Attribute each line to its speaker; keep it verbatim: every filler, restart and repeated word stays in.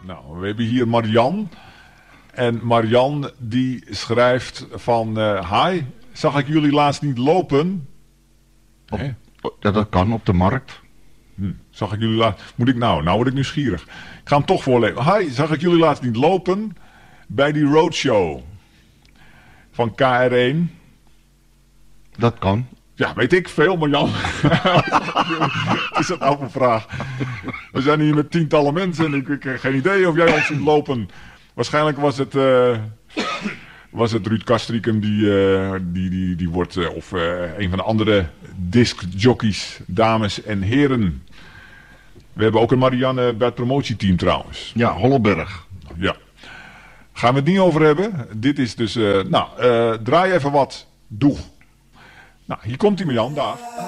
Speaker 1: Nou, we hebben hier Marian. En Marian die schrijft van... Uh, hi, zag ik jullie laatst niet lopen?
Speaker 2: Op, ja, dat kan op de markt.
Speaker 1: Hm, zag ik jullie laatst... Moet ik nou? Nou word ik nieuwsgierig. Ik ga hem toch voorlezen. Hi, zag ik jullie laatst niet lopen? Bij die roadshow. Van K R één.
Speaker 2: Dat kan.
Speaker 1: Ja, weet ik veel, Marjan. Is dat nou een vraag? We zijn hier met tientallen mensen en ik, ik heb geen idee of jij ons ziet lopen. Waarschijnlijk was het, uh, was het Ruud Kastricum die, uh, die, die, die wordt, uh, of uh, een van de andere discjockeys, dames en heren. We hebben ook een Marianne bij het promotieteam trouwens.
Speaker 2: Ja, Holleberg.
Speaker 1: Ja. Gaan we het niet over hebben. Dit is dus, uh, nou, uh, draai even wat. Doeg. Nou, hier komt hij, Marjan, daar.